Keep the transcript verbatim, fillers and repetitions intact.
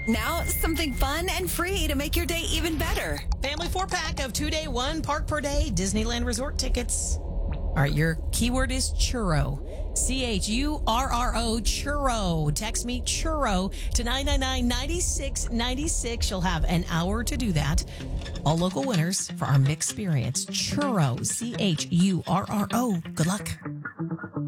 Now, something fun and free to make your day even better. Family four pack of two day, one park per day Disneyland resort tickets. All right, your keyword is churro. C H U R R O, churro. Text me churro to nine nine nine, nine six nine six. You'll have an hour to do that. All local winners for our mixed experience. Churro, C H U R R O. Good luck.